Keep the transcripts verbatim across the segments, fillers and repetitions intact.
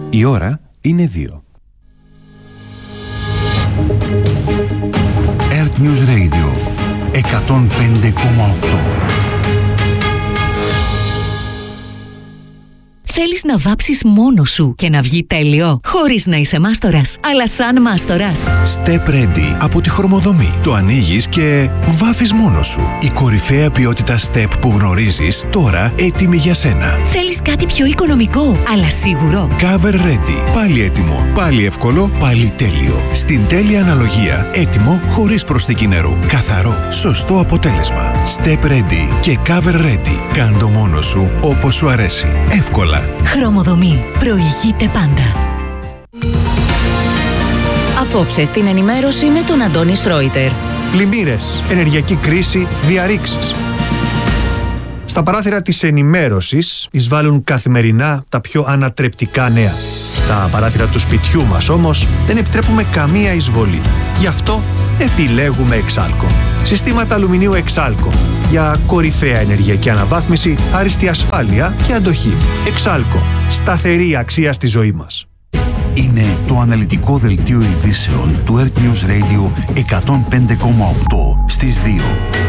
Η ώρα είναι δύο. Earth News Radio εκατόν πέντε κόμμα οκτώ. Θέλεις να βάψεις μόνος σου και να βγει τέλειο, χωρίς να είσαι μάστορας, αλλά σαν μάστορας. Step Ready από τη Χρωμοδομή. Το ανοίγεις και βάφεις μόνος σου. Η κορυφαία ποιότητα Step που γνωρίζεις, τώρα έτοιμη για σένα. Θέλεις κάτι πιο οικονομικό, αλλά σίγουρο. Cover Ready. Πάλι έτοιμο, πάλι εύκολο, πάλι τέλειο. Στην τέλεια αναλογία, έτοιμο, χωρίς προσθήκη νερού. Καθαρό, σωστό αποτέλεσμα. Step Ready και Cover Ready. Κάν' το μόνος σου όπως σου αρέσει. Εύκολα. Χρωμοδομή. Προηγείται πάντα. Απόψε στην ενημέρωση με τον Αντώνη Σρόιτερ. Πλημμύρες, ενεργειακή κρίση, διαρρήξεις. Στα παράθυρα της ενημέρωσης εισβάλλουν καθημερινά τα πιο ανατρεπτικά νέα. Στα παράθυρα του σπιτιού μας όμως δεν επιτρέπουμε καμία εισβολή. Γι' αυτό επιλέγουμε Εξάλκο. Συστήματα αλουμινίου Εξάλκο. Για κορυφαία ενεργειακή αναβάθμιση, άριστη ασφάλεια και αντοχή. Εξάλκο. Σταθερή αξία στη ζωή μας. Είναι το αναλυτικό δελτίο ειδήσεων του Earth News Radio εκατόν πέντε κόμμα οκτώ στις δύο.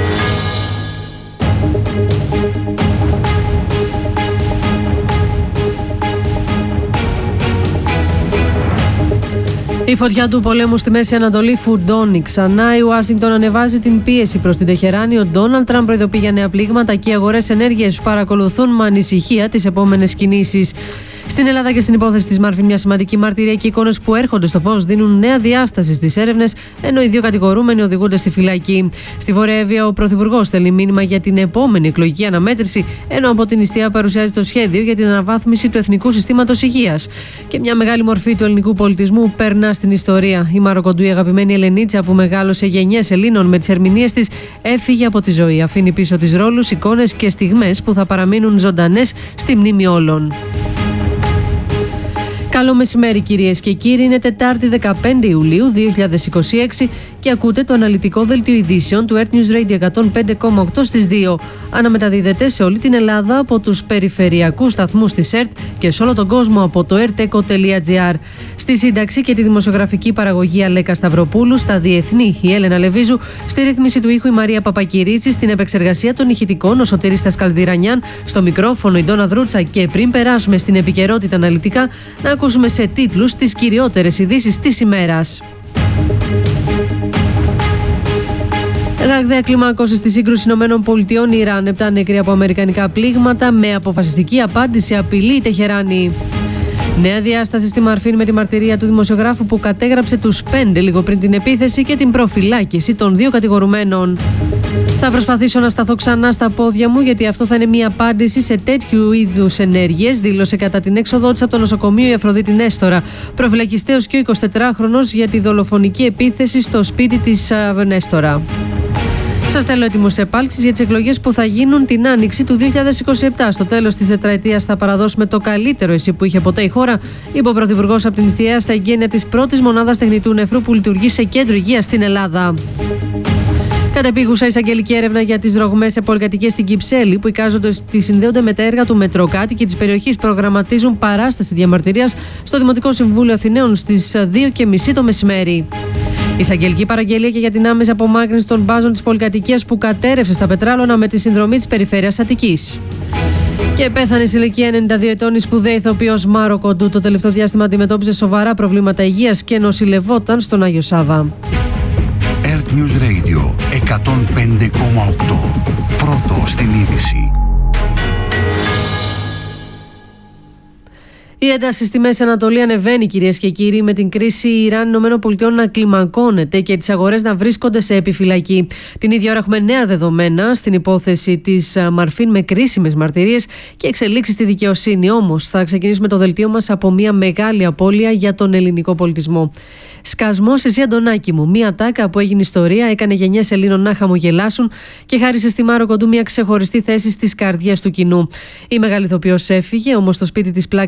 Η φωτιά του πολέμου στη Μέση Ανατολή φουντώνει ξανά. Η Ουάσιγκτον ανεβάζει την πίεση προς την Τεχεράνη. Ο Ντόναλντ Τραμπ προειδοποιεί για νέα πλήγματα και οι αγορές ενέργειας παρακολουθούν με ανησυχία τις επόμενες κινήσεις. Στην Ελλάδα και στην υπόθεση της Μάρφιν, μια σημαντική μαρτυρία και εικόνες που έρχονται στο φως δίνουν νέα διάσταση στις έρευνες, ενώ οι δύο κατηγορούμενοι οδηγούνται στη φυλακή. Στη Βόρεια Εύβοια, ο Πρωθυπουργός στέλνει μήνυμα για την επόμενη εκλογική αναμέτρηση, ενώ από την Ιστία παρουσιάζει το σχέδιο για την αναβάθμιση του Εθνικού Συστήματος Υγείας. Και μια μεγάλη μορφή του ελληνικού πολιτισμού περνά στην ιστορία. Η Μαροκοντού, η αγαπημένη Ελενίτσα που μεγάλωσε γενιές Ελλήνων με τις ερμηνείες της, έφυγε από τη ζωή. Αφήνει πίσω της ρόλους, εικόνες και στιγμές που θα παραμείνουν ζωντανές στη μνήμη όλων. Καλό μεσημέρι κυρίες και κύριοι, είναι Τετάρτη δεκαπέντε Ιουλίου δύο χιλιάδες είκοσι έξι και ακούτε το αναλυτικό δελτίο ειδήσεων του Earth News Radio εκατόν πέντε κόμμα οκτώ στις δύο. Αναμεταδίδεται σε όλη την Ελλάδα από τους περιφερειακούς σταθμούς της ΕΡΤ και σε όλο τον κόσμο από το ερτέκο τελεία τζι άρ. Στη σύνταξη και τη δημοσιογραφική παραγωγή Αλέκα Σταυροπούλου, στα διεθνή η Έλενα Λεβίζου, στη ρύθμιση του ήχου η Μαρία Παπακυρίτσι, στην επεξεργασία των ηχητικών ο Σωτήρης Καλδυρανιάν, στο μικρόφωνο η Ντόνα Δρούτσα και πριν περάσουμε στην επικαιρότητα αναλυτικά, να ακούσουμε σε τίτλους τις κυριότερες ειδήσεις της ημέρας. Ραγδαία κλιμάκωση στη σύγκρουση ΗΠΑ Ιράν. Επτά νεκροί από αμερικανικά πλήγματα. Με αποφασιστική απάντηση απειλεί η Τεχεράνη. Νέα διάσταση στη Μαρφίν με τη μαρτυρία του δημοσιογράφου που κατέγραψε τους πέντε λίγο πριν την επίθεση και την προφυλάκηση των δύο κατηγορουμένων. Θα προσπαθήσω να σταθώ ξανά στα πόδια μου, γιατί αυτό θα είναι μια απάντηση σε τέτοιου είδους ενέργειες, δήλωσε κατά την έξοδό της από το νοσοκομείο η Αφροδίτη Νέστορα. Προφυλακιστέως και ο εικοσιτετράχρονος για τη δολοφονική επίθεση στο σπίτι της Νέστορα. Σας θέλω έτοιμους επάλξεις για τις εκλογές που θα γίνουν την Άνοιξη του δύο χιλιάδες είκοσι επτά. Στο τέλος της τετραετίας θα παραδώσουμε το καλύτερο εσύ που είχε ποτέ η χώρα, είπε ο Πρωθυπουργός από την Ιστιαία στα εγγένεια της πρώτης μονάδας τεχνητού νεφρού που λειτουργεί σε κέντρο υγείας στην Ελλάδα. Κατεπίγουσα εισαγγελική έρευνα για τις ρογμές σε πολυκατοικίες στην Κυψέλη που εικάζονται ότι συνδέονται με τα έργα του Μετροκάτοικοι της περιοχής προγραμματίζουν παράσταση διαμαρτυρίας στο Δημοτικό Συμβούλιο Αθηναίων στις δύο και μισή το μεσημέρι. Εισαγγελική παραγγελία και για την άμεση απομάκρυνση των μπάζων της πολυκατοικίας που κατέρευσε στα Πετράλωνα με τη συνδρομή της Περιφέρειας Αττικής. Και πέθανε σε ηλικία ενενήντα δύο ετών η σπουδαία ηθοποιός Μάρο Κοντού. Το τελευταίο διάστημα αντιμετώπιζε σοβαρά προβλήματα υγείας και νοσηλευόταν στον Άγιο Σάβα. Earth News Radio εκατόν πέντε κόμμα οκτώ. Πρώτο στην είδηση. Η ένταση στη Μέση Ανατολή ανεβαίνει, κυρίες και κύριοι, με την κρίση Ιράν-ΗΠΑ να κλιμακώνεται και τις αγορές να βρίσκονται σε επιφυλακή. Την ίδια ώρα έχουμε νέα δεδομένα στην υπόθεση της Μαρφίν με κρίσιμες μαρτυρίες και εξελίξεις στη δικαιοσύνη. Όμως, θα ξεκινήσουμε το δελτίο μας από μια μεγάλη απώλεια για τον ελληνικό πολιτισμό. Σκασμός εσύ Αντωνάκη μου. Μια τάκα που έγινε ιστορία, έκανε γενιές Ελλήνων να χαμογελάσουν και χάρισε στη Μάρο Κοντού μια ξεχωριστή θέση στις καρδιές του κοινού. Η μεγάλη ηθοποιός έφυγε, όμως το σπίτι της πλάκας μένει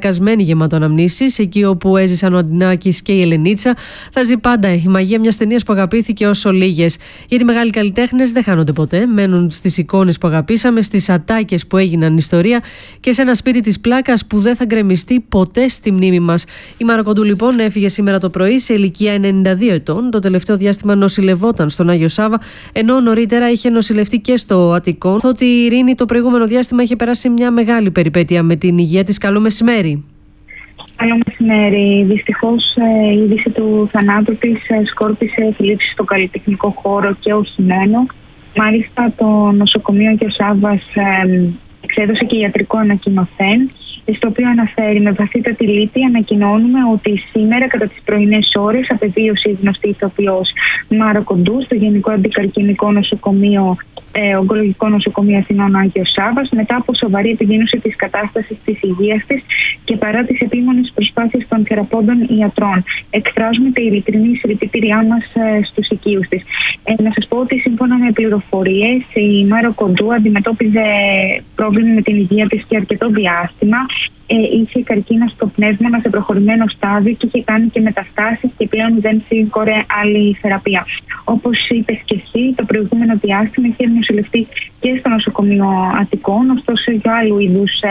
είναι γεμάτο αναμνήσεις. Εκεί όπου έζησαν ο Αντινάκης και η Ελενίτσα, θα ζει πάντα η μαγεία μιας ταινίας που αγαπήθηκε όσο λίγες. Γιατί οι μεγάλοι καλλιτέχνες δεν χάνονται ποτέ. Μένουν στις εικόνες που αγαπήσαμε, στις ατάκες που έγιναν ιστορία και σε ένα σπίτι της πλάκας που δεν θα γκρεμιστεί ποτέ στη μνήμη μας. Η Μάρο Κοντού λοιπόν έφυγε σήμερα το πρωί σε ηλικία ενενήντα δύο ετών. Το τελευταίο διάστημα νοσηλευόταν στον Άγιο Σάββα, ενώ νωρίτερα είχε νοσηλευτεί και στο Αττικό. Ότι η Ειρήνη το προηγούμενο διάστημα είχε περάσει μια μεγάλη περιπέτεια με την υγεία της. Καλό μεσημέρι. Καλό μεσημέρι. Δυστυχώς η είδηση του θανάτου της σκόρπισε θλίψη στο καλλιτεχνικό χώρο και όχι μόνο. Μάλιστα το νοσοκομείο Άγιο Σάββας εξέδωσε και ιατρικό ανακοινωθέν, στο οποίο αναφέρει: με βαθύτατη λύπη ανακοινώνουμε ότι σήμερα κατά τις πρωινές ώρες απεβίωσε η γνωστή ηθοποιός Μάρο Κοντού στο Γενικό Αντικαρκινικό Νοσοκομείο, ε, Ογκολογικό Νοσοκομείο Αθηνών Άγιο Σάββας, μετά από σοβαρή επιδείνωση της κατάστασης της υγείας της και παρά τις επίμονες προσπάθειες των θεραπόντων ιατρών. Εκφράζουμε τα ειλικρινή συλληπιτήριά μας ε, στους οικείους της. Ε, να σας πω ότι σύμφωνα με πληροφορίες, η Μάρο Κοντού αντιμετώπιζε πρόβλημα με την υγεία της και αρκετό διάστημα. Ε, είχε καρκίνο στο πνεύμονα σε προχωρημένο στάδιο και είχε κάνει και μεταστάσεις και πλέον δεν σήκωρε άλλη θεραπεία. Όπως είπες και εσύ, το προηγούμενο διάστημα είχε νοσηλευτεί και στο νοσοκομείο Αττικών, ωστόσο για άλλου είδους